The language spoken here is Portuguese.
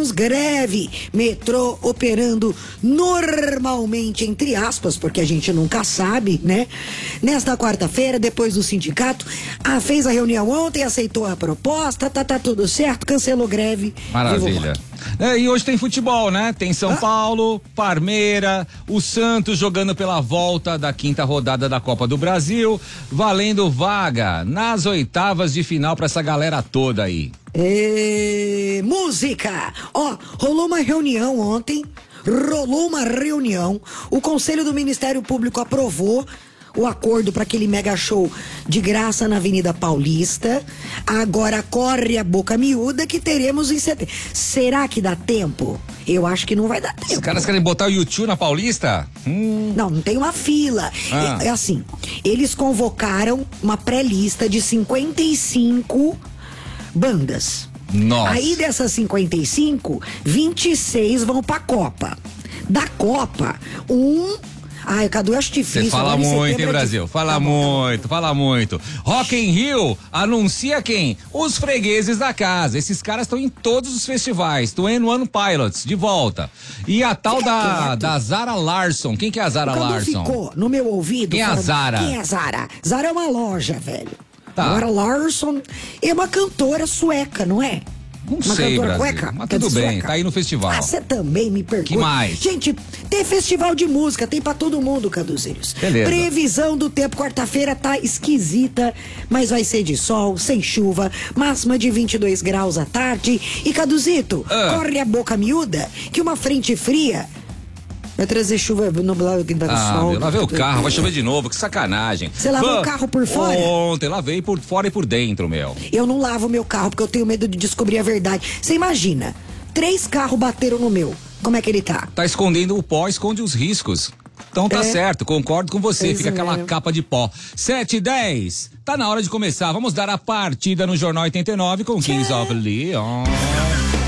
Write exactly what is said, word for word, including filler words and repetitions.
teremos greve. Metrô operando normalmente, entre aspas, porque a gente nunca sabe, né? Nesta quarta-feira, depois do sindicato, a, fez a reunião ontem, aceitou a proposta, tá, tá tudo certo, cancelou greve. Maravilha. É, e hoje tem futebol, né? Tem São ah. Paulo, Parmeira, o Santos jogando pela volta da quinta rodada da Copa do Brasil, valendo vaga nas oitavas de final pra essa galera toda aí. E... música! Ó, rolou uma reunião ontem, rolou uma reunião, o Conselho do Ministério Público aprovou o acordo para aquele mega show de graça na Avenida Paulista. Agora corre a boca miúda que teremos em setembro. Será que dá tempo? Eu acho que não vai dar tempo. Os caras querem botar o YouTube na Paulista? Hum. Não, não tem uma fila. Ah. É, é assim, eles convocaram uma pré-lista de cinquenta e cinco bandas. Nossa. Aí dessas cinquenta e cinco, vinte e seis vão pra Copa. Da Copa, um... Ai, o Cadu, eu acho difícil. Você fala muito, hein, Brasil? Fala tá muito, tá fala muito. Rock in Rio anuncia quem? Os fregueses da casa. Esses caras estão em todos os festivais. Twenty One Pilots, de volta. E a tal da, da Zara Larsson. Quem que é a Zara o Larsson? Ficou no meu ouvido. Quem é a Zara? Quem é a Zara? Zara é uma loja, velho. Tá. Zara Larsson é uma cantora sueca, não é? Não uma sei, cantora Brasil, cueca, mas tudo bem, sueca. Tá aí no festival. Ah, você também me pergunta. Que mais? Gente, tem festival de música, tem pra todo mundo, Caduzeiros. Beleza. Previsão do tempo, quarta-feira tá esquisita, mas vai ser de sol, sem chuva, máxima de vinte e dois graus à tarde. E Caduzito, ah. corre a boca miúda que uma frente fria vai trazer chuva nublada aqui da ah, sol. Eu lavei o carro, vai chover de novo, que sacanagem. Você lavou Vã, o carro por fora? Ontem, lavei por fora e por dentro, meu. Eu não lavo meu carro porque eu tenho medo de descobrir a verdade. Você imagina, três carros bateram no meu. Como é que ele tá? Tá escondendo o pó, esconde os riscos. Então tá é. certo, concordo com você, Isso fica aquela mesmo. capa de pó. sete e dez, tá na hora de começar, vamos dar a partida no Jornal oitenta e nove com Kings of Leon.